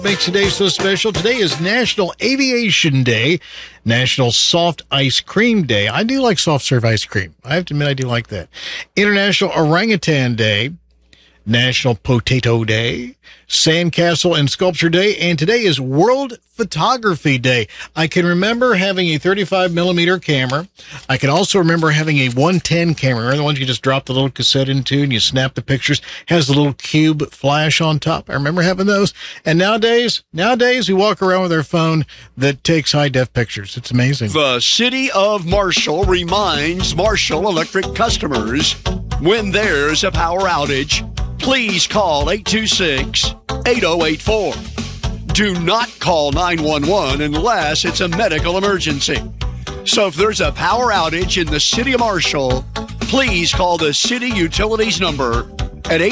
Makes today so special. Today is National Aviation Day, National Soft Ice Cream Day. I do like soft serve ice cream. I have to admit I do like that. International Orangutan Day, National Potato Day, Sandcastle and Sculpture Day, and today is World Photography Day. I can remember having a 35-millimeter camera. I can also remember having a 110 camera. Remember the ones you just drop the little cassette into and you snap the pictures? Has the little cube flash on top. I remember having those. And nowadays we walk around with our phone that takes high-def pictures. It's amazing. The City of Marshall reminds Marshall Electric customers, when there's a power outage, please call 826-8084. Do not call 911 unless it's a medical emergency. So if there's a power outage in the City of Marshall, please call the City Utilities number at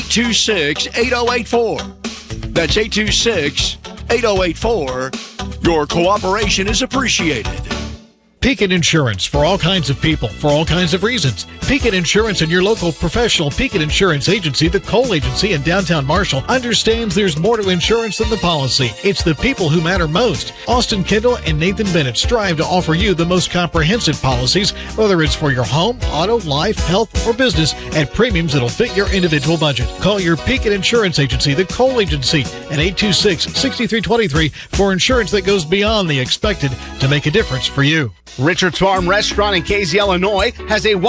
826-8084. That's 826-8084. Your cooperation is appreciated. Pekin Insurance, for all kinds of people, for all kinds of reasons. Pekin Insurance and your local professional Pekin Insurance Agency, the Cole Agency in downtown Marshall, understands there's more to insurance than the policy. It's the people who matter most. Austin Kendall and Nathan Bennett strive to offer you the most comprehensive policies, whether it's for your home, auto, life, health, or business, at premiums that'll fit your individual budget. Call your Pekin Insurance Agency, the Cole Agency, at 826-6323 for insurance that goes beyond the expected to make a difference for you. Richard's Farm Restaurant in Casey, Illinois has a